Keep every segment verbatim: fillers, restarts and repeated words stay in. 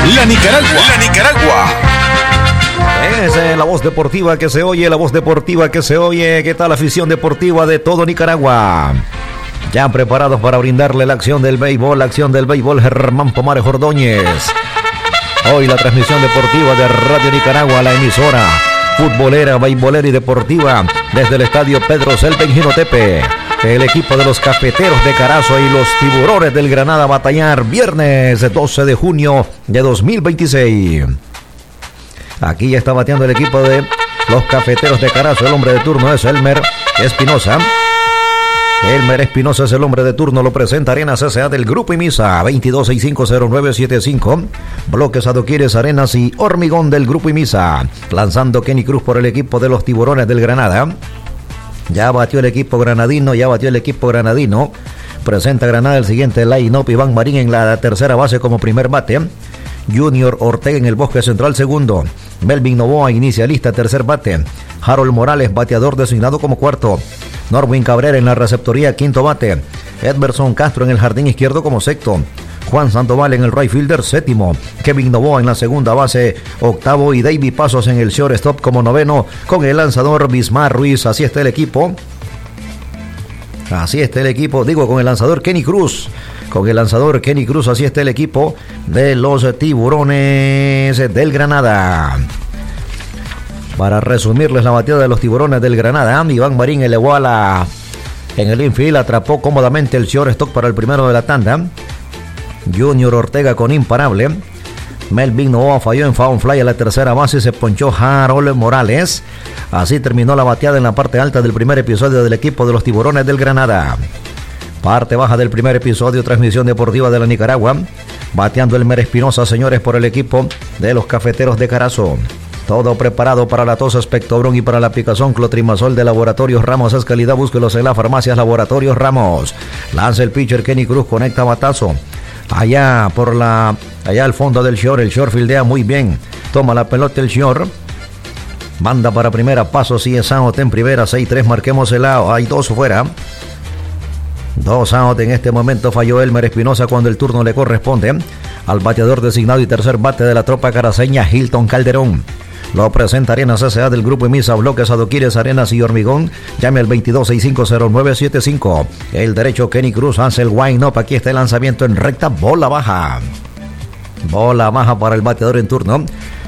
La Nicaragua. La Nicaragua. Es eh, la voz deportiva que se oye, la voz deportiva que se oye. ¿Qué tal la afición deportiva de todo Nicaragua? Ya preparados para brindarle la acción del béisbol, la acción del béisbol Germán Pomares Ordóñez. Hoy la transmisión deportiva de Radio Nicaragua, la emisora futbolera, beisbolera y deportiva desde el estadio Pedro Selva en Jinotepe. El equipo de los Cafeteros de Carazo y los Tiburones del Granada batallar viernes doce de junio de dos mil veintiséis. Aquí ya está bateando el equipo de los Cafeteros de Carazo. El hombre de turno es Elmer Espinosa. Elmer Espinosa es el hombre de turno. Lo presenta Arenas S A del Grupo Imisa. veintidós sesenta y cinco cero nueve setenta y cinco. Bloques Adoquines, Arenas y Hormigón del Grupo Imisa. Lanzando Kenny Cruz por el equipo de los Tiburones del Granada. Ya batió el equipo granadino. Ya batió el equipo granadino. Presenta Granada el siguiente line-up. Iván Marín en la tercera base como primer bate. Junior Ortega en el bosque central segundo. Melvin Novoa inicialista tercer bate. Harold Morales bateador designado como cuarto. Norwin Cabrera en la receptoría quinto bate. Edmerson Castro en el jardín izquierdo como sexto. Juan Sandoval en el right fielder séptimo. Kevin Novoa en la segunda base octavo y David Pasos en el shortstop como noveno con el lanzador Bismar Ruiz. Así está el equipo. Así está el equipo, digo, con el lanzador Kenny Cruz. Con el lanzador Kenny Cruz, así está el equipo de los Tiburones del Granada. Para resumirles la batida de los Tiburones del Granada, Iván Marín elevó a la... En el infield atrapó cómodamente el shortstop para el primero de la tanda. Junior Ortega con imparable. Melvin Novoa falló en foul fly a la tercera base y se ponchó Harold Morales. Así terminó la bateada en la parte alta del primer episodio del equipo de los Tiburones del Granada. Parte baja del primer episodio, transmisión deportiva de la Nicaragua. Bateando Elmer Espinosa, señores, por el equipo de los Cafeteros de Carazo. Todo preparado para la tos Spectobron y para la picazón Clotrimazol de Laboratorios Ramos. Es calidad, búsquelos en las farmacias Laboratorios Ramos. Lanza el pitcher Kenny Cruz, conecta batazo. Allá por la... Allá al fondo del short, el short fildea muy bien. Toma la pelota el short. Manda para primera, paso, si es out en primera, seis tres, marquemos el out. Hay dos fuera. Dos out en este momento. Falló Elmer Espinosa cuando el turno le corresponde al bateador designado y tercer bate de la tropa caraceña, Hilton Calderón. Lo presenta Arenas S A del Grupo Imisa, Bloques Adoquines, Arenas y Hormigón. Llame al veintidós sesenta y cinco cero nueve setenta y cinco. El derecho Kenny Cruz hace el wind up. Aquí está el lanzamiento en recta, bola baja. Bola baja para el bateador en turno.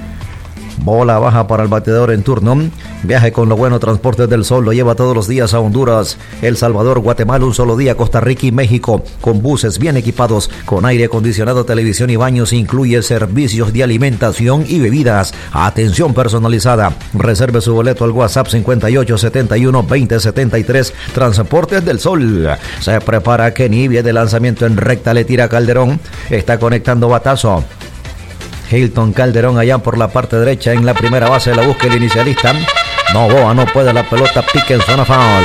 Bola baja para el bateador en turno. Viaje con lo bueno, Transportes del Sol lo lleva todos los días a Honduras, El Salvador, Guatemala, un solo día, Costa Rica y México, con buses bien equipados, con aire acondicionado, televisión y baños. Incluye servicios de alimentación y bebidas. Atención personalizada. Reserve su boleto al WhatsApp cincuenta y ocho setenta y uno veinte setenta y tres. Transportes del Sol. Se prepara Kenny, viene de lanzamiento en recta, le tira Calderón. Está conectando batazo. Hilton Calderón allá por la parte derecha en la primera base, la busca el inicialista. Novoa no puede, la pelota pica en zona foul.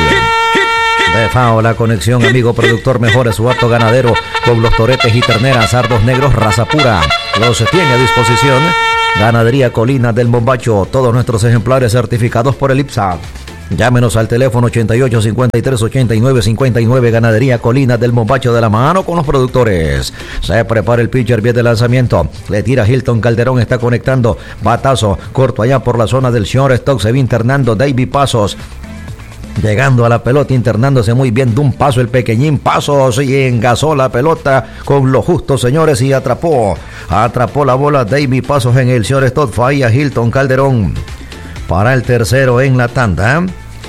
De foul la conexión, amigo productor, mejore su acto ganadero con los toretes y terneras, sardos negros, raza pura. Los tiene a disposición Ganadería Colinas del Mombacho, todos nuestros ejemplares certificados por el I P S A. Llámenos al teléfono ochenta y ocho cincuenta y tres ochenta y nueve cincuenta y nueve. Ganadería Colinas del Mombacho, de la mano con los productores. Se prepara el pitcher, bien de lanzamiento. Le tira Hilton Calderón, está conectando. Batazo corto allá por la zona del shortstop. Se va internando David Pasos. Llegando a la pelota, internándose muy bien de un paso el pequeñín Pasos y engasó la pelota con lo justo, señores, y atrapó. Atrapó la bola David Pasos en el shortstop. Falla Hilton Calderón. Para el tercero en la tanda.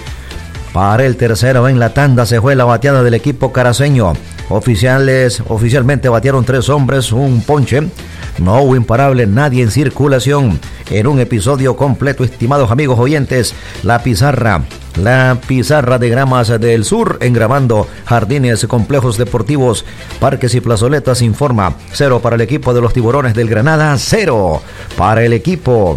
Para el tercero en la tanda se fue la bateada del equipo caraceño. Oficiales, oficialmente batearon tres hombres, un ponche. No hubo imparable, nadie en circulación. En un episodio completo, estimados amigos oyentes, la pizarra. La pizarra de Gramas del Sur, engramando jardines, complejos deportivos, parques y plazoletas, informa. Cero para el equipo de los Tiburones del Granada, cero para el equipo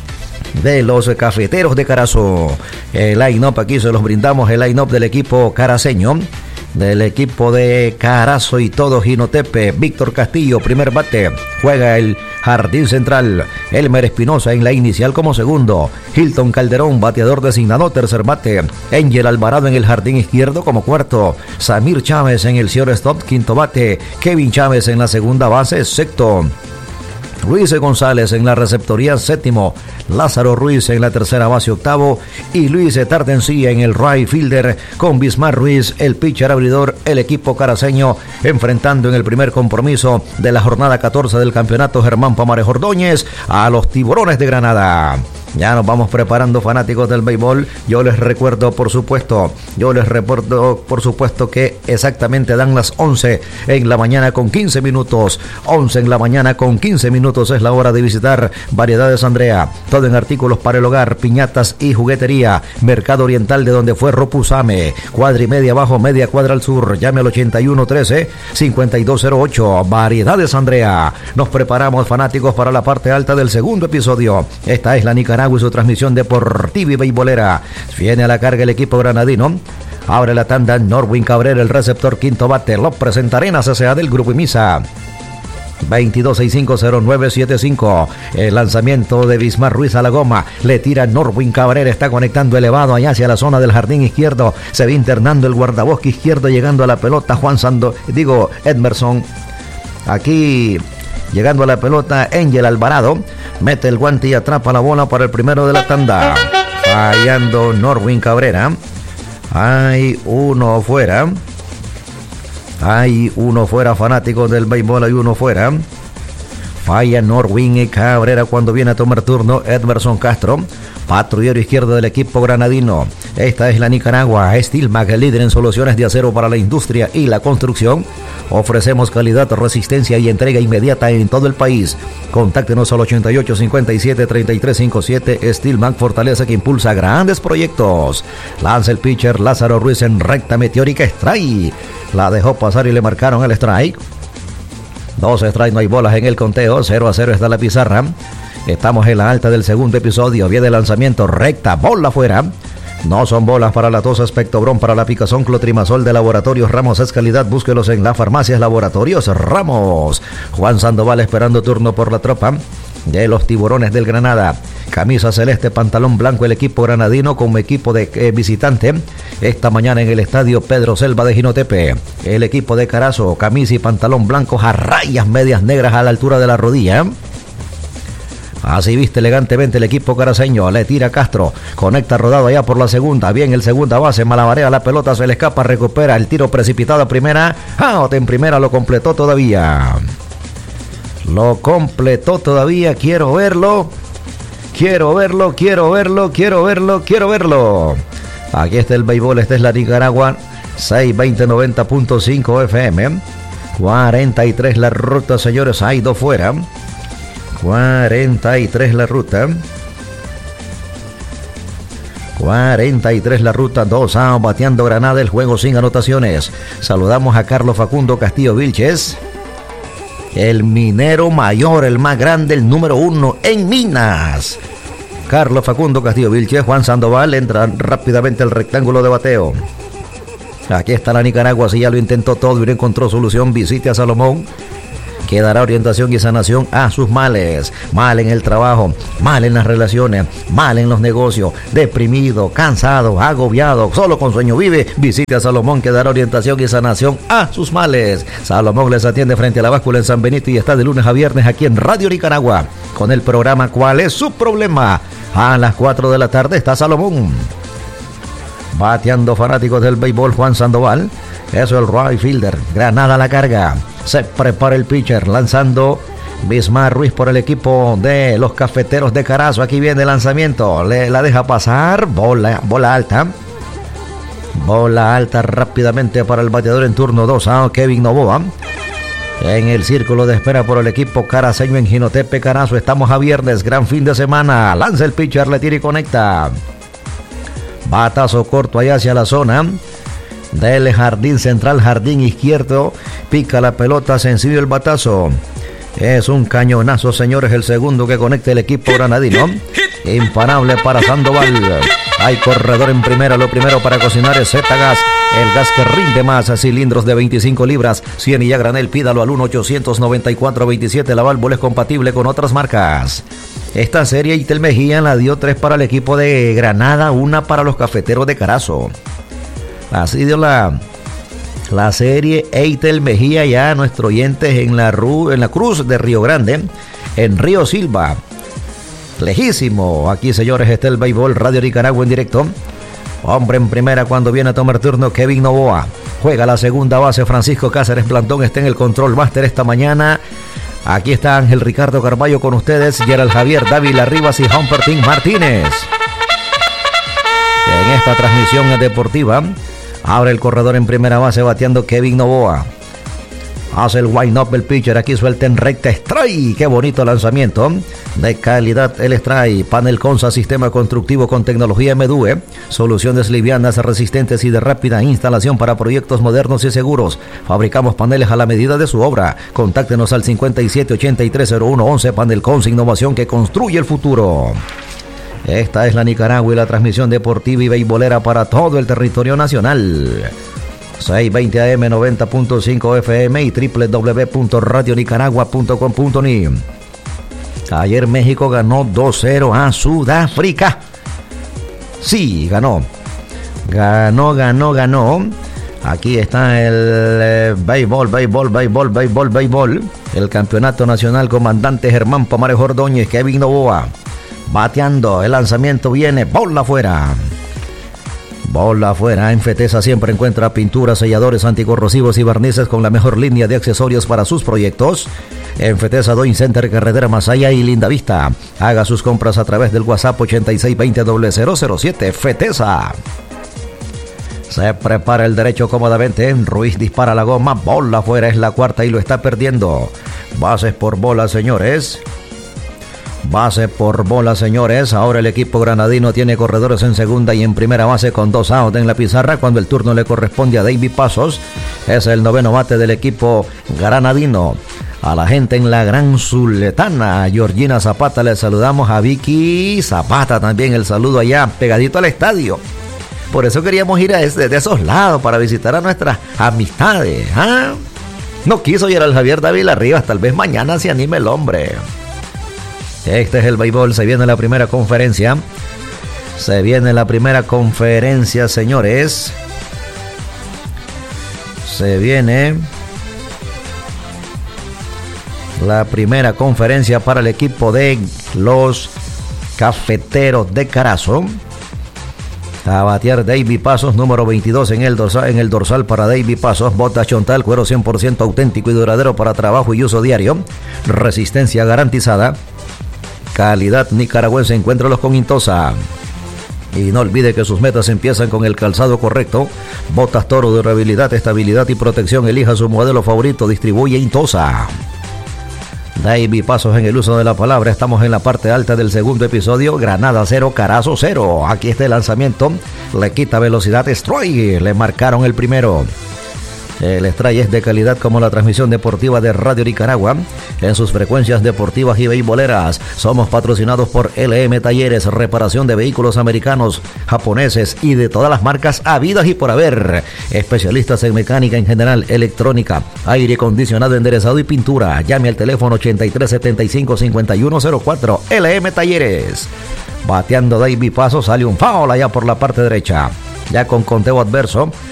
de los Cafeteros de Carazo. El line-up aquí se los brindamos, el line-up del equipo caraceño, del equipo de Carazo y todo Jinotepe. Víctor Castillo, primer bate, juega el jardín central. Elmer Espinosa en la inicial como segundo. Hilton Calderón, bateador designado, tercer bate. Angel Alvarado en el jardín izquierdo como cuarto. Samir Chávez en el shortstop, quinto bate. Kevin Chávez en la segunda base, sexto. Luis González en la receptoría séptimo, Lázaro Ruiz en la tercera base octavo y Luis Tardencía en el right fielder con Bismar Ruiz, el pitcher abridor, el equipo caraceño enfrentando en el primer compromiso de la jornada catorce del campeonato Germán Pamarejo Ordóñez a los Tiburones de Granada. Ya nos vamos preparando, fanáticos del béisbol. Yo les recuerdo, por supuesto, yo les recuerdo, por supuesto, que exactamente dan las once en la mañana con quince minutos. once en la mañana con quince minutos es la hora de visitar Variedades Andrea. Todo en artículos para el hogar, piñatas y juguetería. Mercado Oriental, de donde fue Ropusame. Cuadra y media abajo, media cuadra al sur. Llame al ochenta y uno trece, cincuenta y dos cero ocho. Variedades Andrea. Nos preparamos, fanáticos, para la parte alta del segundo episodio. Esta es la Nicaragua y su transmisión deportiva y beisbolera. Viene a la carga el equipo granadino. Abre la tanda Norwin Cabrera, el receptor, quinto bate. Lo presentará en C C A del Grupo Imisa. veintidós sesenta y cinco cero nueve setenta y cinco. El lanzamiento de Bismar Ruiz a la goma. Le tira Norwin Cabrera. Está conectando elevado allá hacia la zona del jardín izquierdo. Se va internando el guardabosque izquierdo, llegando a la pelota Juan Sando, digo Edmerson. Aquí llegando a la pelota Angel Alvarado. Mete el guante y atrapa la bola para el primero de la tanda. Fallando Norwin Cabrera. Hay uno fuera. Hay uno fuera, fanáticos del béisbol, hay uno fuera. Falla Norwin Cabrera cuando viene a tomar turno Edmerson Castro, patrullero izquierdo del equipo granadino. Esta es la Nicaragua. Steelmac, el líder en soluciones de acero para la industria y la construcción. Ofrecemos calidad, resistencia y entrega inmediata en todo el país. Contáctenos al ochenta y ocho cincuenta y siete treinta y tres cincuenta y siete. Steelmac, fortaleza que impulsa grandes proyectos. Lanza el pitcher Lázaro Ruiz en recta meteórica. Strike. La dejó pasar y le marcaron el strike. Dos strikes, no hay bolas en el conteo. cero a cero está la pizarra. Estamos en la alta del segundo episodio. Viene el lanzamiento, recta, bola afuera. No son bolas para la tos, Espectobrón para la picazón, Clotrimazol de Laboratorios Ramos es calidad. Búsquelos en las farmacias Laboratorios Ramos. Juan Sandoval esperando turno por la tropa de los Tiburones del Granada. Camisa celeste, pantalón blanco, el equipo granadino como equipo de eh, visitante. Esta mañana en el estadio Pedro Selva de Jinotepe. El equipo de Carazo, camisa y pantalón blancos a rayas medias negras a la altura de la rodilla. Así viste elegantemente el equipo caraceño. Le tira Castro, conecta rodado allá por la segunda. Bien el segunda base, malabarea la pelota, se le escapa, recupera el tiro precipitado a primera. Out en primera, lo completó todavía. Lo completó todavía, quiero verlo. Quiero verlo, quiero verlo, quiero verlo, quiero verlo. Aquí está el béisbol, esta es la Nicaragua. seiscientos veinte noventa punto cinco F M. cuarenta y tres la ruta, señores, hay dos fuera. cuarenta y tres la ruta. cuarenta y tres la ruta, dos a bateando Granada, el juego sin anotaciones. Saludamos a Carlos Facundo Castillo Vilches, el minero mayor, el más grande, el número uno en minas. Carlos Facundo Castillo Vilches. Juan Sandoval entra rápidamente al rectángulo de bateo. Aquí está la Nicaragua, si ya lo intentó todo y no encontró solución, visite a Salomón, que dará orientación y sanación a sus males. Mal en el trabajo, mal en las relaciones, mal en los negocios, deprimido, cansado, agobiado, solo con sueño vive. Visite a Salomón, que dará orientación y sanación a sus males. Salomón les atiende frente a la báscula en San Benito y está de lunes a viernes aquí en Radio Nicaragua con el programa ¿Cuál es su problema? A las cuatro de la tarde está Salomón. Bateando, fanáticos del béisbol, Juan Sandoval. Eso es el right fielder. Granada a la carga. Se prepara el pitcher, lanzando Bismar Ruiz por el equipo de los Cafeteros de Carazo. Aquí viene el lanzamiento, le la deja pasar, bola, bola alta. Bola alta rápidamente para el bateador en turno dos, a Kevin Novoa. En el círculo de espera por el equipo caraceño en Jinotepe, Carazo. Estamos a viernes, gran fin de semana. Lanza el pitcher, le tira y conecta. Batazo corto allá hacia la zona del jardín central, jardín izquierdo. Pica la pelota, sencillo el batazo. Es un cañonazo, señores, el segundo que conecta el equipo granadino. Imparable para Sandoval. Hay corredor en primera, lo primero para cocinar es Z-Gas, el gas que rinde más, cilindros de veinticinco libras, cien y a granel, pídalo al uno ochocientos noventa y cuatro veintisiete, la válvula es compatible con otras marcas. Esta serie Itel Mejía la dio tres para el equipo de Granada, una para los Cafeteros de Carazo. Así dio la, la serie Eitel Mejía ya a nuestros oyentes en la, Ru, en la Cruz de Río Grande. en Río Silva. Lejísimo. Aquí, señores, está el béisbol, Radio Nicaragua en directo. Hombre en primera cuando viene a tomar turno Kevin Novoa. Juega la segunda base Francisco Cáceres Plantón. Está en el control master esta mañana. Aquí está Ángel Ricardo Carballo con ustedes. Gerald Javier Dávila Rivas y Humpertín Martínez. En esta transmisión deportiva abre el corredor en primera base bateando Kevin Novoa. Hace el wind-up el pitcher, aquí suelta en recta strike. Qué bonito lanzamiento, de calidad el strike. Panel Consa, sistema constructivo con tecnología M D U E. Soluciones livianas, resistentes y de rápida instalación para proyectos modernos y seguros. Fabricamos paneles a la medida de su obra. Contáctenos al cincuenta y siete ochenta y tres cero uno once. Panel Consa, innovación que construye el futuro. Esta es la Nicaragua y la transmisión deportiva y beisbolera para todo el territorio nacional. seiscientos veinte A M, noventa punto cinco F M y doble u doble u doble u punto radio nicaragua punto com punto ni. Ayer México ganó dos cero a Sudáfrica. Sí, ganó. Ganó, ganó, ganó. Aquí está el eh, béisbol, béisbol, béisbol, béisbol, béisbol. El campeonato nacional, comandante Germán Pomares Ordóñez, Kevin Novoa. Bateando, el lanzamiento viene, bola afuera. Bola afuera. En Fetesa siempre encuentra pinturas, selladores, anticorrosivos y barnices con la mejor línea de accesorios para sus proyectos. En Fetesa Doing Center, Carretera Masaya y Linda Vista. Haga sus compras a través del WhatsApp ochenta y seis veinte cero cero siete. Fetesa. Se prepara el derecho cómodamente. Ruiz dispara la goma. Bola afuera, es la cuarta y lo está perdiendo. Bases por bola, señores. Base por bola, señores. Ahora el equipo granadino tiene corredores en segunda y en primera base con dos outs en la pizarra cuando el turno le corresponde a David Pasos. Es el noveno bate del equipo granadino. A la gente en la Gran Zuletana, Georgina Zapata, le saludamos. A Vicky Zapata también el saludo allá pegadito al estadio. Por eso queríamos ir a ese, de esos lados para visitar a nuestras amistades. ¿Ah? No quiso ir al Javier Dávila Rivas. Tal vez mañana se anime el hombre. Este es el béisbol, se viene la primera conferencia. Se viene la primera conferencia, señores. Se viene la primera conferencia para el equipo de los Cafeteros de Carazo. A batear David Pasos, número veintidós en el dorsal, en el dorsal para David Pasos. Bota Chontal, cuero cien por ciento auténtico y duradero para trabajo y uso diario. Resistencia garantizada. Calidad nicaragüense, encuéntralos con Intosa. Y no olvide que sus metas empiezan con el calzado correcto. Botas Toro, durabilidad, estabilidad y protección. Elija su modelo favorito, distribuye Intosa. David Pasos en el uso de la palabra. Estamos en la parte alta del segundo episodio. Granada cero, Carazo cero. Aquí está el lanzamiento. Le quita velocidad, strike. Le marcaron el primero. El strike es de calidad como la transmisión deportiva de Radio Nicaragua en sus frecuencias deportivas y beisboleras. Somos patrocinados por L M Talleres, reparación de vehículos americanos, japoneses y de todas las marcas habidas y por haber. Especialistas en mecánica en general, electrónica, aire acondicionado, enderezado y pintura. Llame al teléfono ochenta y tres setenta y cinco cincuenta y uno cero cuatro. L M Talleres. Bateando David Paso, sale un foul allá por la parte derecha. Ya con conteo adverso,